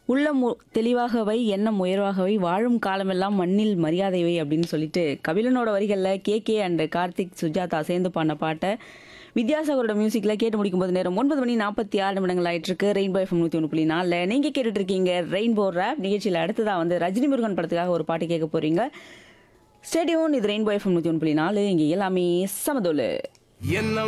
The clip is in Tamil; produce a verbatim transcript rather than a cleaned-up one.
உள்ளம் உ- தெளிவாக வை, எண்ணம் உயர்வாக வை, வாழும் காலமெல்லாம் மண்ணில் மரியாதை வை அப்படின்னு சொல்லிட்டு கபிலனோட வரிகளில் K K and Karthik Sujatha சேர்ந்து பாடின பாட்டை வித்யாசாகரோட மியூசிக்ல கேட்டு முடிக்கும் போது நேரம் ஒன்பது மணி நாற்பத்தி ஆறு நிமிடங்கள் ஆயிட்டு இருக்கு. ரெயின்போ எஃப்எம் நூற்றி ஒன்று புள்ளி நாலில் நீங்கள் கேட்டுட்டு இருக்கீங்க ரெயின்போ ரேப் நிகழ்ச்சியில். அடுத்ததா வந்து ரஜினி முருகன் படத்துக்காக ஒரு பாட்டு கேட்க போறீங்க. ஸ்டேடியோன் இது ரெயின்போ எஃப்எம் நூற்றி ஒன்று புள்ளி நாலு, இங்கே எல்லாமே சமதோலு. என்ன